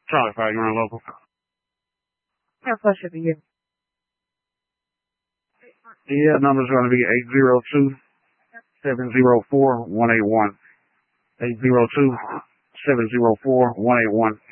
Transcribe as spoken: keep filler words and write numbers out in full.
Charlie five, you're on local. How close should be you? Yeah, number's going to be eight zero two, seven zero four, one eight one. eight zero two, seven zero four, one eight one.